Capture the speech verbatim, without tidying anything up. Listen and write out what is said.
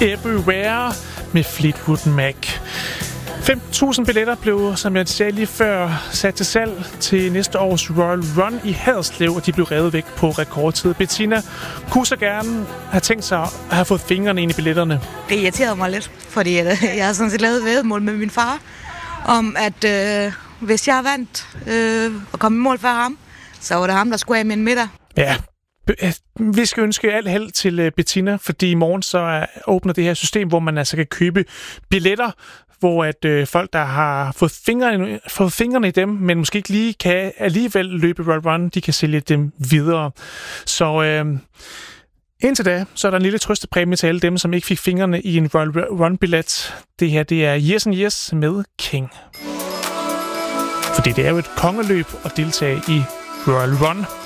Everywhere med Fleetwood Mac. fem tusind billetter blev, som jeg sagde lige før, sat til salg til næste års Royal Run i Haderslev, og de blev revet væk på rekordtid. Bettina kunne så gerne have tænkt sig at have fået fingrene ind i billetterne. Det irriterede mig lidt, fordi jeg har sådan set lavet væddemål med min far, om at øh, hvis jeg vandt øh, og kom i mål for ham, så var det ham, der skulle af med en middag. Ja, vi skal ønske alt held til Bettina, fordi i morgen så åbner det her system, hvor man altså kan købe billetter, hvor at øh, folk, der har fået fingrene, fået fingrene i dem, men måske ikke lige kan alligevel løbe Royal Run, de kan sælge dem videre. Så øh, indtil da, så er der en lille trøstepræmie til alle dem, som ikke fik fingrene i en Royal Run-billet. Det her, det er Years and Years med King. Fordi det er jo et kongeløb at deltage i Royal Run.